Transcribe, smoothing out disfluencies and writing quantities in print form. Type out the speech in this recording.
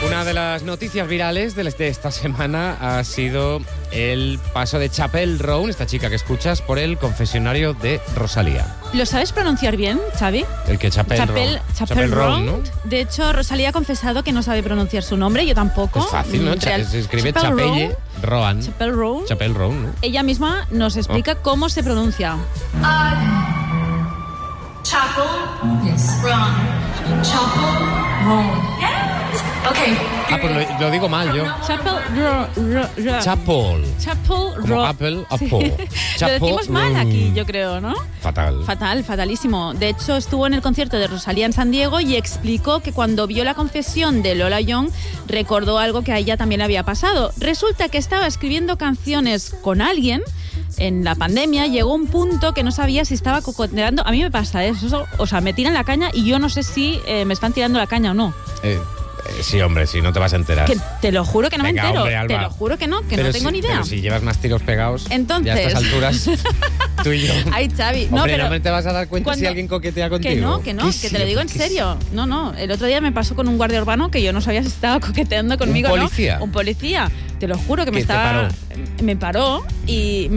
Una de las noticias virales de esta semana ha sido el paso de Chappell Roan, esta chica que escuchas, por el confesionario de Rosalía. ¿Lo sabes pronunciar bien, Xavi? El que Chappell Roan, ¿no? De hecho, Rosalía ha confesado que no sabe pronunciar su nombre, yo tampoco. Es fácil, ¿no? Se escribe Chappell Roan. Chappell Roan. Chappell Roan, ¿no? Ella misma nos explica cómo se pronuncia. Chappell, yes, Roan. Chappell Roan. Okay. Pues lo digo mal yo. Chappell Como Apple, Apple. Lo decimos mal aquí, yo creo, ¿no? Fatal. Fatalísimo. De hecho, estuvo en el concierto de Rosalía en San Diego y explicó que cuando vio la confesión de Lola Young, recordó algo que a ella también le había pasado. Resulta que estaba escribiendo canciones con alguien. En la pandemia llegó un punto que no sabía si estaba coqueteando. A mí me pasa eso, o sea, me tiran la caña y yo no sé si me están tirando la caña o no. Sí, hombre, si no te vas a enterar. Que te lo juro que no Venga, me entero. Hombre, Alba. Te lo juro que no tengo ni idea. Pero si llevas más tiros pegados, entonces, ya a estas alturas, tú y yo. Ay, Xavi, Hombre, pero no te vas a dar cuenta si alguien coquetea contigo. Que te lo digo en serio. No. El otro día me pasó con un guardia urbano que yo no sabía si estaba coqueteando conmigo o no. ¿Un policía? Un policía. Te lo juro que me paró y